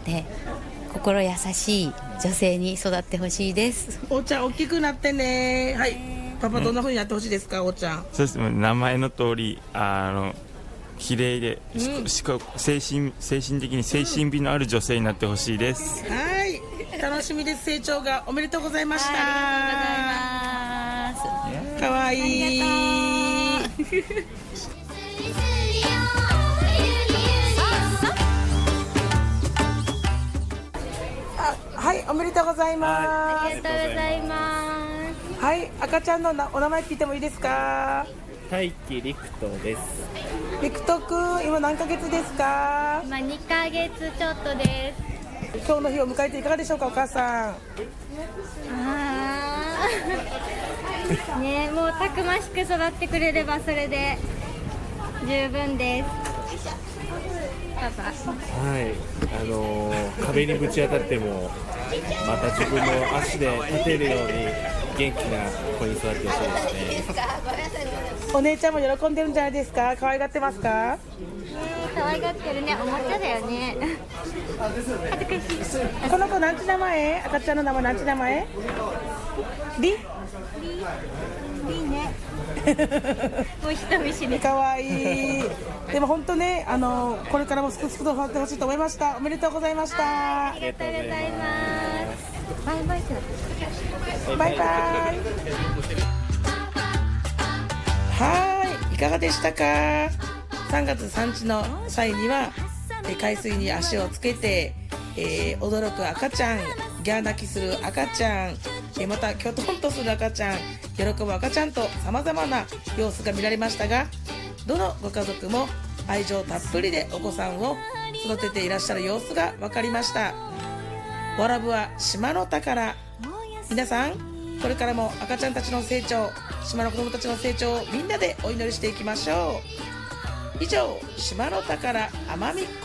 で、心優しい女性に育ってほしいです。 おーちゃん大きくなってね。はい、パパどんな風になってほしいですか、おーちゃん。 そうです。名前の通り綺麗で、精神的に精神美のある女性になってほしいです。 はい、楽しみです。成長がおめでとうございました。 ありがとうございます。 かわいい。はい、おめでとうございます。 ありがとうございます。 はい、赤ちゃんのお名前聞いてもいいですか。 大輝陸斗です。 陸斗くん、今何ヶ月ですか。 今2ヶ月ちょっとです。 今日の日を迎えていかがでしょうか、お母さん。 ね、もうたくましく育ってくれればそれで十分です。パパ。 はい、壁にぶち当たってもまた自分の足で立てるように元気な子に育ってほしいですね。 お姉ちゃんも喜んでるんじゃないですか。可愛がってますか。 可愛がってるね。おもちゃだよね。恥ずかしい。 この子なんて名前。赤ちゃんの名前なんて名前。リね。もう人見知り。 可愛い。でも本当ね、これからもすくすくと育ってほしいと思いました。おめでとうございました。 ありがとうございます。バイバイ。 バイバイ。はい、いかがでしたか。3月産地の際には海水に足をつけて、驚く赤ちゃん、ギャー泣きする赤ちゃん、またきょとんとする赤ちゃん、喜ぶ赤ちゃんと様々な様子が見られましたが、どのご家族も愛情たっぷりでお子さんを育てていらっしゃる様子が分かりました。わらぶは島の宝。皆さん、これからも赤ちゃんたちの成長、島の子供たちの成長をみんなでお祈りしていきましょう。以上、島の宝奄美っ子